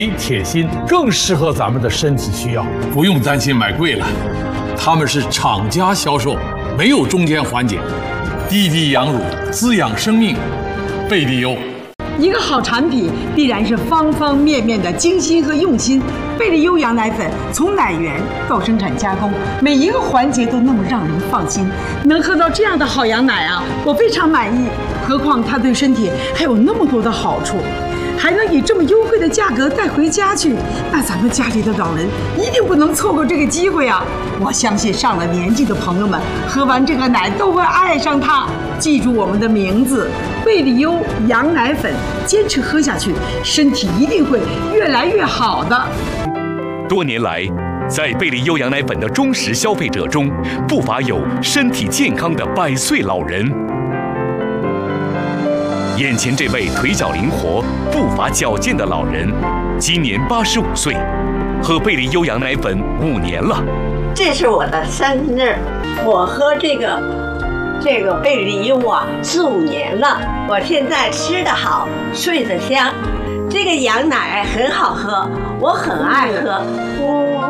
铁心更适合咱们的身体需要， 不用担心买贵了，他们是厂家销售，没有中间环节，滴滴羊乳滋养生命，贝利优。 一个好产品必然是方方面面的精心和用心。贝利优羊奶粉从奶源到生产加工，每一个环节都那么让人放心。能喝到这样的好羊奶啊，我非常满意。何况它对身体还有那么多的好处，还能以这么优惠的价格带回家去，那咱们家里的老人一定不能错过这个机会啊！我相信上了年纪的朋友们喝完这个奶都会爱上它。记住我们的名字，贝利优羊奶粉，坚持喝下去，身体一定会越来越好的。 多年来，在贝利优羊奶粉的忠实消费者中，不乏有身体健康的100岁老人。眼前这位腿脚灵活、步伐矫健的老人，今年85岁，喝贝利优羊奶粉5年了。 这是我的生日，我喝这个贝利优啊4、5年了，我现在吃得好，睡得香，这个羊奶很好喝，我很爱喝。